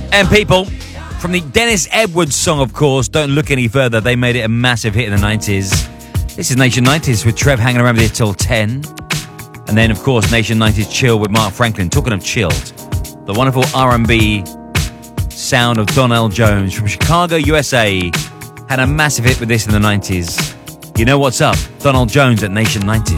And people, from the Dennis Edwards song, of course, Don't Look Any Further, they made it a massive hit in the 90s. This is Nation 90s with Trev hanging around with you till 10. And then, of course, Nation 90s Chill with Mark Franklin. Talking of chilled, the wonderful R&B sound of Donell Jones from Chicago, USA, had a massive hit with this in the 90s. You know what's up? Donell Jones at Nation 90s.